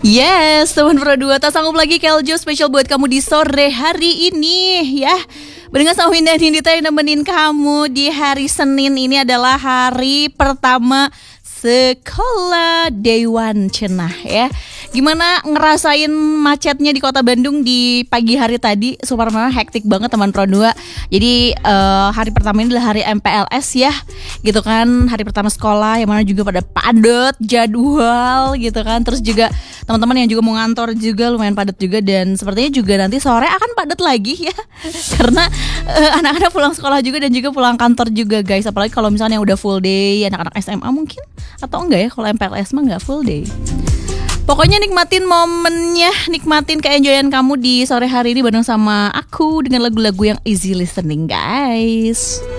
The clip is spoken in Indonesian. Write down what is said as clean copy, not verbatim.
Yes, teman Pro 2 tak sanggup lagi Keljo spesial buat kamu di sore hari ini ya. Barengan sama Winda Nindita yang nemenin kamu di hari Senin ini adalah hari pertama sekolah Day One cenah ya. Gimana ngerasain macetnya di kota Bandung di pagi hari tadi? Superman hektik banget teman Pro 2. Jadi hari pertama ini adalah hari MPLS ya. Gitu kan, hari pertama sekolah yang mana juga pada padat jadwal gitu kan. Terus juga teman-teman yang juga mau ngantor juga lumayan padat juga. Dan sepertinya juga nanti sore akan padat lagi ya. Karena anak-anak pulang sekolah juga dan juga pulang kantor juga guys. Apalagi kalau misalnya yang udah full day, anak-anak SMA mungkin. Atau enggak ya, kalau MPLS mah enggak full day. Pokoknya nikmatin momennya, nikmatin keenjoyan kamu di sore hari ini bareng sama aku dengan lagu-lagu yang easy listening guys.